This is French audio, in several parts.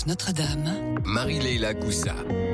Notre-Dame. Marie-Leila Coussa.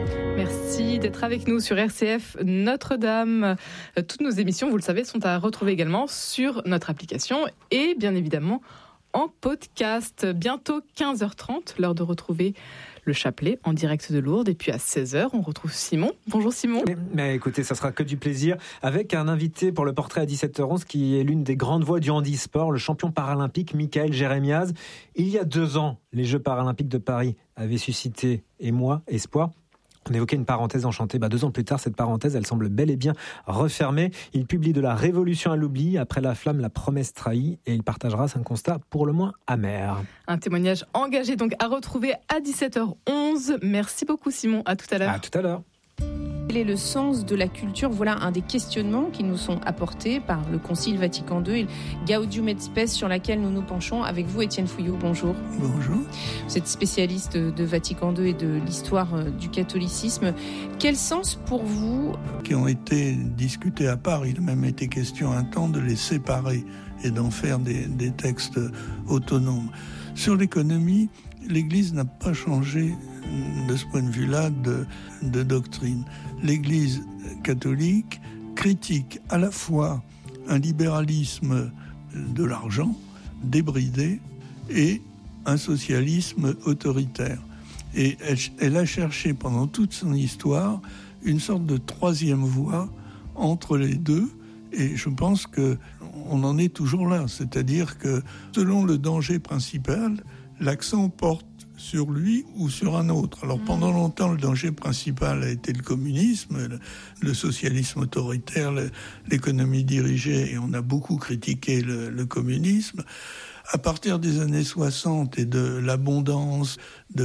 Merci d'être avec nous sur RCF Notre-Dame. Toutes nos émissions, vous le savez, sont à retrouver également sur notre application et bien évidemment en podcast. Bientôt 15h30, l'heure de retrouver le chapelet en direct de Lourdes. Et puis à 16h, on retrouve Simon. Bonjour Simon. Mais écoutez, ça sera que du plaisir avec un invité pour le portrait à 17h11 qui est l'une des grandes voix du handisport, le champion paralympique Michael Jérémiaz. Il y a 2 ans, les Jeux paralympiques de Paris avaient suscité émoi, espoir. On évoquait une parenthèse enchantée. 2 ans plus tard, cette parenthèse, elle semble bel et bien refermée. Il publie De la révolution à l'oubli, après la flamme, la promesse trahie, et il partagera un constat pour le moins amer. Un témoignage engagé donc à retrouver à 17h11. Merci beaucoup Simon, à tout à l'heure. À tout à l'heure. Quel est le sens de la culture ? Voilà un des questionnements qui nous sont apportés par le Concile Vatican II et Gaudium et Spes, sur laquelle nous nous penchons avec vous, Étienne Fouillot. Bonjour. Bonjour. Vous êtes spécialiste de Vatican II et de l'histoire du catholicisme. Quel sens pour vous ? Qui ont été discutés à part. Il a même été question un temps de les séparer et d'en faire des textes autonomes. Sur l'économie, l'Église n'a pas changé de ce point de vue-là de doctrine. L'Église catholique critique à la fois un libéralisme de l'argent débridé et un socialisme autoritaire. Et elle a cherché pendant toute son histoire une sorte de troisième voie entre les deux. Et je pense qu'on en est toujours là. C'est-à-dire que selon le danger principal, l'accent porte sur lui ou sur un autre. Alors pendant longtemps, le danger principal a été le communisme, le socialisme autoritaire, l'économie dirigée, et on a beaucoup critiqué le communisme. À partir des années 60 et de l'abondance,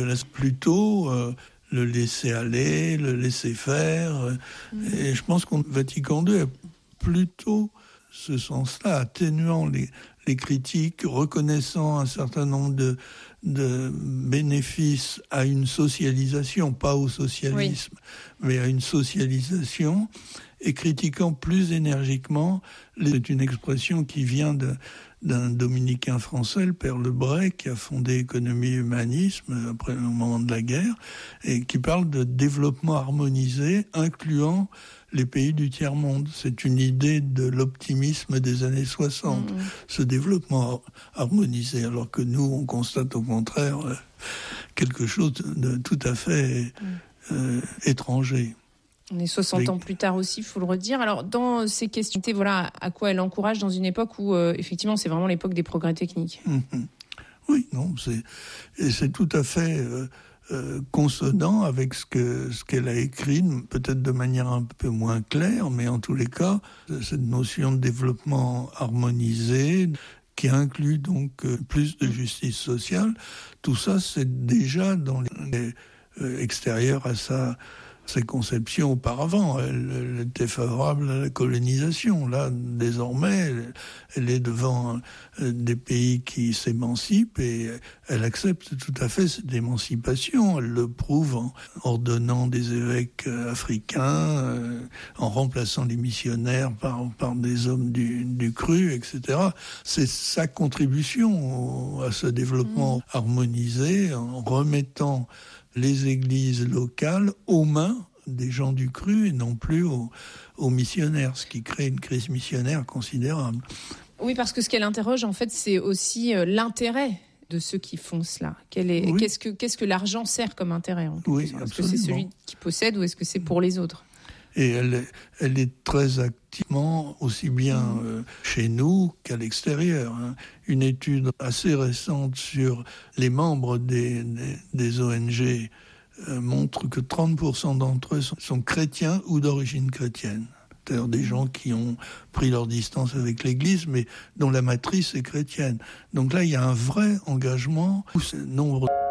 plutôt le laisser-aller, le laisser-faire. Et je pense que Vatican II a plutôt ce sens-là, atténuant les critiques, reconnaissant un certain nombre de bénéfices à une socialisation, pas au socialisme, mais à une socialisation, et critiquant plus énergiquement. C'est une expression qui vient d'un dominicain français, le père Lebray, qui a fondé Économie et Humanisme après le moment de la guerre, et qui parle de développement harmonisé, incluant les pays du tiers-monde. C'est une idée de l'optimisme des années 60, ce développement harmonisé, alors que nous, on constate au contraire quelque chose de tout à fait étranger. On est 60 ans plus tard aussi, il faut le redire. Alors, dans ces questions, voilà à quoi elle encourage dans une époque où, effectivement, c'est vraiment l'époque des progrès techniques. Oui, non, c'est tout à fait consonant avec ce qu'elle a écrit, peut-être de manière un peu moins claire, mais en tous les cas, cette notion de développement harmonisé, qui inclut donc plus de justice sociale, tout ça, c'est déjà dans les extérieurs à ses conceptions auparavant. Elle était favorable à la colonisation. Là, désormais, elle est devant des pays qui s'émancipent et elle accepte tout à fait cette émancipation. Elle le prouve en ordonnant des évêques africains, en remplaçant les missionnaires par des hommes du cru, etc. C'est sa contribution à ce développement harmonisé, en remettant les églises locales aux mains des gens du cru et non plus aux missionnaires, ce qui crée une crise missionnaire considérable. Oui, parce que ce qu'elle interroge, en fait, c'est aussi l'intérêt de ceux qui font cela. Qu'est-ce que l'argent sert comme intérêt en quelque sorte ? Est-ce que c'est celui qui possède ou est-ce que c'est pour les autres ? Et elle est très activement, aussi bien chez nous qu'à l'extérieur. Une étude assez récente sur les membres des ONG montre que 30% d'entre eux sont chrétiens ou d'origine chrétienne. C'est-à-dire des gens qui ont pris leur distance avec l'Église, mais dont la matrice est chrétienne. Donc là, il y a un vrai engagement. Nombre